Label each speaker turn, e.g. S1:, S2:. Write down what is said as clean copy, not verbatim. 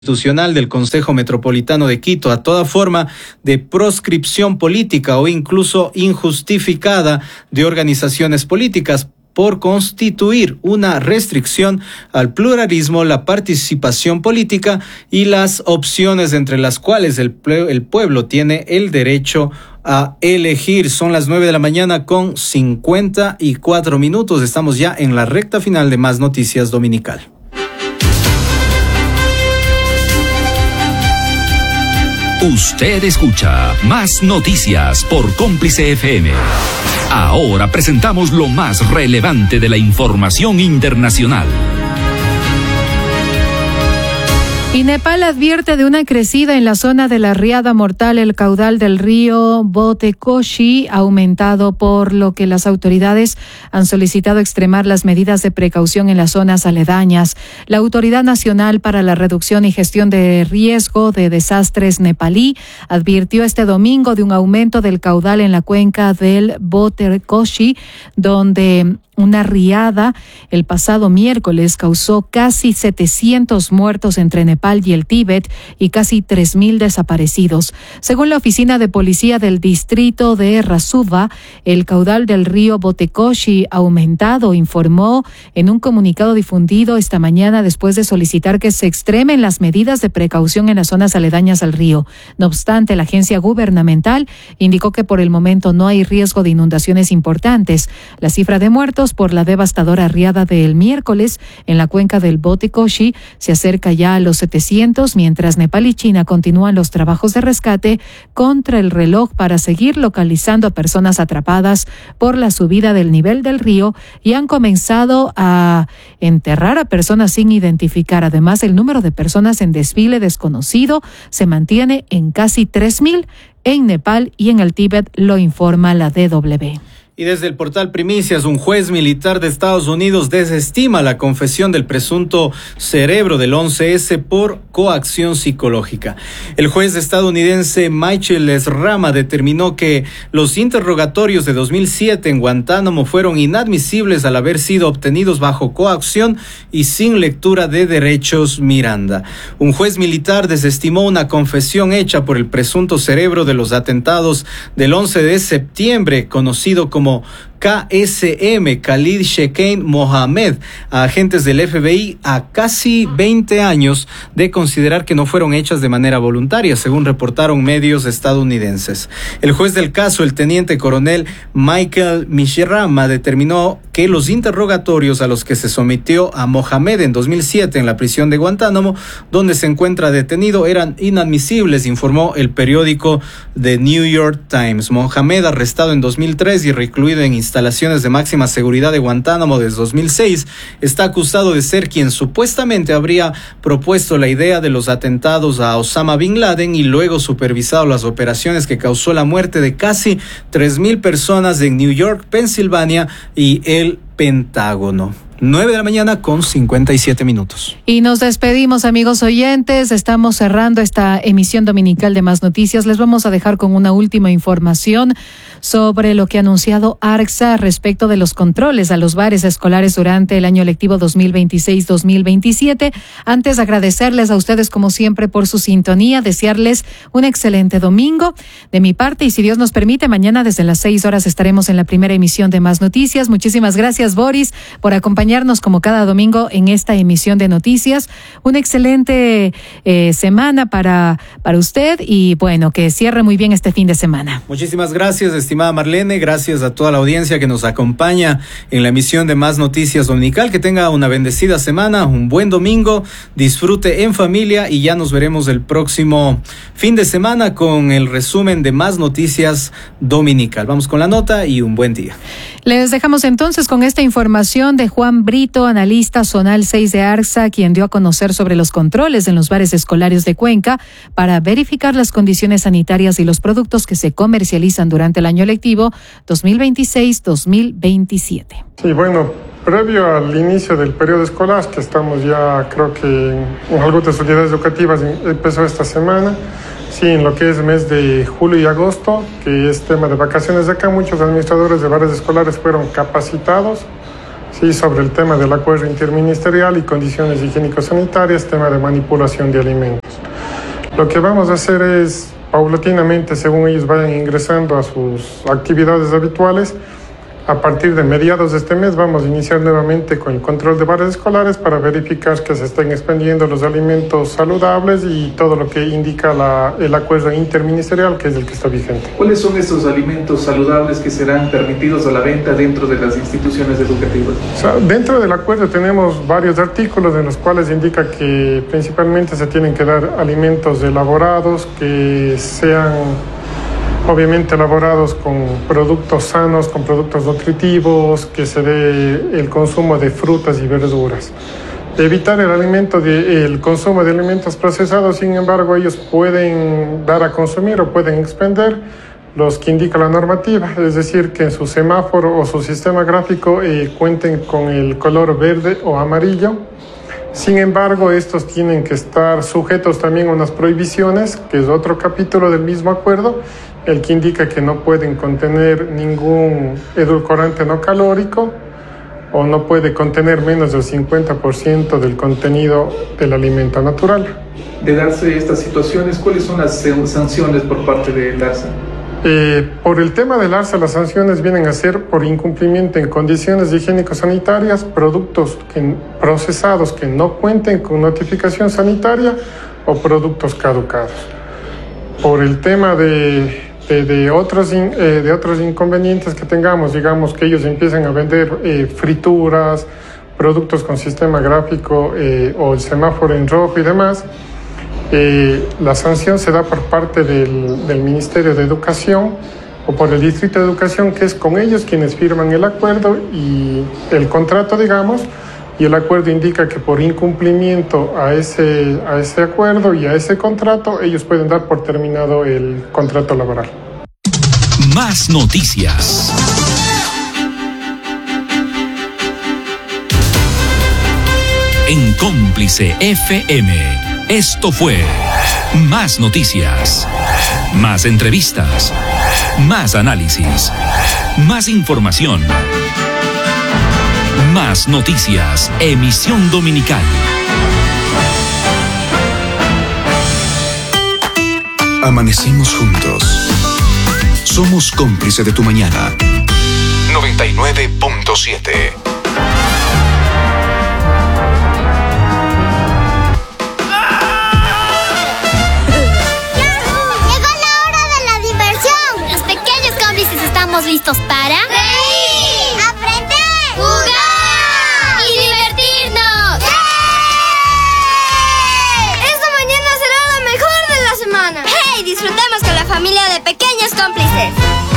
S1: Constitucional del Consejo Metropolitano de Quito a toda forma de proscripción política o incluso injustificada de organizaciones políticas por constituir una restricción al pluralismo, la participación política y las opciones entre las cuales el pueblo tiene el derecho a elegir. Son las 9 de la mañana con 54 minutos. Estamos ya en la recta final de Más Noticias Dominical.
S2: Usted escucha Más Noticias por Cómplice FM. Ahora presentamos lo más relevante de la información internacional.
S3: Y Nepal advierte de una crecida en la zona de la riada mortal. El caudal del río Botekoshi ha aumentado, por lo que las autoridades han solicitado extremar las medidas de precaución en las zonas aledañas. La Autoridad Nacional para la Reducción y Gestión de Riesgo de Desastres nepalí advirtió este domingo de un aumento del caudal en la cuenca del Botekoshi, donde una riada el pasado miércoles causó casi 700 muertos entre Nepal y el Tíbet y casi 3.000 desaparecidos. Según la Oficina de Policía del Distrito de Rasuva, el caudal del río Botekoshi ha aumentado, informó en un comunicado difundido esta mañana después de solicitar que se extremen las medidas de precaución en las zonas aledañas al río. No obstante, la agencia gubernamental indicó que por el momento no hay riesgo de inundaciones importantes. La cifra de muertos por la devastadora riada del miércoles en la cuenca del Botekoshi se acerca ya a los 700, mientras Nepal y China continúan los trabajos de rescate contra el reloj para seguir localizando a personas atrapadas por la subida del nivel del río y han comenzado a enterrar a personas sin identificar. Además, el número de personas en desfile desconocido se mantiene en casi 3.000 en Nepal y en el Tíbet, lo informa la DW.
S1: Y desde el portal Primicias, un juez militar de Estados Unidos desestima la confesión del presunto cerebro del 11S por coacción psicológica. El juez estadounidense Michael Esrama determinó que los interrogatorios de 2007 en Guantánamo fueron inadmisibles al haber sido obtenidos bajo coacción y sin lectura de derechos Miranda. Un juez militar desestimó una confesión hecha por el presunto cerebro de los atentados del 11 de septiembre, conocido como KSM, Khalid Sheikh Mohammed, a agentes del FBI a casi 20 años de considerar que no fueron hechas de manera voluntaria, según reportaron medios estadounidenses. El juez del caso, el teniente coronel Michael Mishirama, determinó que los interrogatorios a los que se sometió a Mohammed en 2007 en la prisión de Guantánamo, donde se encuentra detenido, eran inadmisibles, informó el periódico The New York Times. Mohammed, arrestado en 2003 y recluido en instalaciones de máxima seguridad de Guantánamo desde 2006, está acusado de ser quien supuestamente habría propuesto la idea de los atentados a Osama Bin Laden y luego supervisado las operaciones que causó la muerte de casi 3.000 personas en New York, Pensilvania y el Pentágono. 9 de la mañana con 57 minutos.
S3: Y nos despedimos, amigos oyentes. Estamos cerrando esta emisión dominical de Más Noticias. Les vamos a dejar con una última información sobre lo que ha anunciado ARCSA respecto de los controles a los bares escolares durante el año lectivo 2026-2027. Antes, agradecerles a ustedes como siempre por su sintonía, desearles un excelente domingo de mi parte y si Dios nos permite, mañana desde las 6 horas estaremos en la primera emisión de Más Noticias. Muchísimas gracias, Boris, por acompañarnos como cada domingo en esta emisión de noticias. Una excelente semana para usted y bueno, que cierre muy bien este fin de semana.
S1: Muchísimas gracias, estimada Marlene, gracias a toda la audiencia que nos acompaña en la emisión de Más Noticias Dominical. Que tenga una bendecida semana, un buen domingo, disfrute en familia y ya nos veremos el próximo fin de semana con el resumen de Más Noticias Dominical. Vamos con la nota y un buen día.
S3: Les dejamos entonces con esta información de Juan Brito, analista zonal 6 de ARCSA, quien dio a conocer sobre los controles en los bares escolares de Cuenca para verificar las condiciones sanitarias y los productos que se comercializan durante el año lectivo 2026-2027.
S4: Sí, bueno, previo al inicio del periodo escolar, que estamos ya, creo que en algunas unidades educativas empezó esta semana. Sí, en lo que es mes de julio y agosto, que es tema de vacaciones de acá, muchos administradores de bares escolares fueron capacitados Sí, sobre el tema del acuerdo interministerial y condiciones higiénico-sanitarias, tema de manipulación de alimentos. Lo que vamos a hacer es, paulatinamente, según ellos vayan ingresando a sus actividades habituales, a partir de mediados de este mes vamos a iniciar nuevamente con el control de bares escolares para verificar que se estén expendiendo los alimentos saludables y todo lo que indica el acuerdo interministerial, que es el que está vigente.
S5: ¿Cuáles son estos alimentos saludables que serán permitidos a la venta dentro de las instituciones educativas?
S4: Dentro del acuerdo tenemos varios artículos en los cuales indica que principalmente se tienen que dar alimentos elaborados que sean obviamente elaborados con productos sanos, con productos nutritivos, que se dé el consumo de frutas y verduras. Evitar el consumo de alimentos procesados, sin embargo, ellos pueden dar a consumir o pueden expender los que indica la normativa, es decir, que en su semáforo o su sistema gráfico cuenten con el color verde o amarillo. Sin embargo, estos tienen que estar sujetos también a unas prohibiciones, que es otro capítulo del mismo acuerdo, el que indica que no pueden contener ningún edulcorante no calórico o no puede contener menos del 50% del contenido del alimento natural.
S5: De darse estas situaciones, ¿cuáles son las sanciones por parte del ARSA?
S4: Por el tema del ARSA, las sanciones vienen a ser por incumplimiento en condiciones higiénico-sanitarias, productos procesados que no cuenten con notificación sanitaria o productos caducados. Por el tema de otros inconvenientes que tengamos, digamos que ellos empiezan a vender frituras, productos con sistema gráfico o el semáforo en rojo y demás, la sanción se da por parte del Ministerio de Educación o por el Distrito de Educación, que es con ellos quienes firman el acuerdo y el contrato, digamos, y el acuerdo indica que por incumplimiento a ese acuerdo y a ese contrato, ellos pueden dar por terminado el contrato laboral.
S2: Más noticias. En Cómplice FM. Esto fue Más Noticias, más entrevistas, más análisis, más información. Más Noticias, emisión dominical.
S6: Amanecimos juntos. Somos cómplice de tu mañana. 99.7.
S7: ¿Estamos listos para?
S8: ¡Reír!
S7: ¡Aprender!
S8: ¡Jugar!
S7: ¡Y divertirnos!
S8: ¡Sí! Esta mañana será la mejor de la semana.
S7: ¡Hey! Disfrutemos con la familia de Pequeños Cómplices.